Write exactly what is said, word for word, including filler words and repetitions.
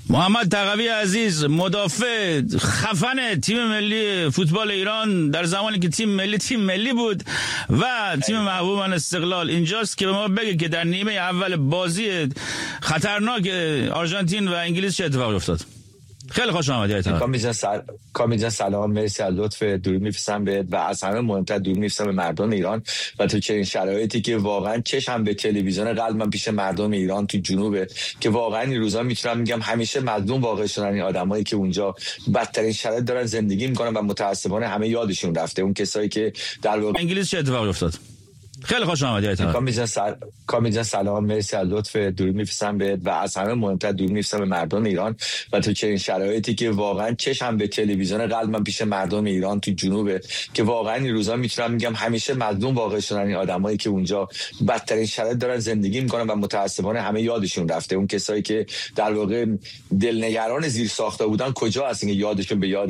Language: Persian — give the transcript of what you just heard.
محمد تقوی عزیز، مدافع خفن تیم ملی فوتبال ایران در زمانی که تیم ملی تیم ملی بود و تیم محبوبان استقلال، اینجاست که به ما بگه که در نیمه اول بازی خطرناک آرژانتین و انگلیس چه اتفاقی افتاد. خیلی خوش آمدید. کامی جان سل... کامی جان سلام، مرسی از لطف درود میفرستم بهت و از همه مهمتر درود میفرستم به مردم ایران و تو چنین شرایطی که واقعا چشم به تلویزیون قلبم پیش مردم ایران تو جنوبه که واقعا این روزا میتونم میگم همیشه مظلوم واقع شدن این آدمایی که اونجا بدترین شرایط دارن زندگی میکنن و متاسفانه همه یادشون رفته اون کسایی که در واقع انگلیس چه اتفاقی افتاد. خیلی خوش آمدید. کامی جان سل... کامی جان سلام، مرسی از لطف درود میفرستم بهت و از همه مهمتر درود میفرستم به مردم ایران و تو چنین شرایطی که واقعا چشم به تلویزیون قلبم پیش مردم ایران تو جنوبه که واقعا این روزا میتونم میگم همیشه مظلوم واقع شدن این آدمایی که اونجا بدترین شرایط دارن زندگی میکنن و متاسفانه همه یادشون رفته اون کسایی که در واقع دلنگران زیر ساخته بودن کجا هستن که یادشون به یاد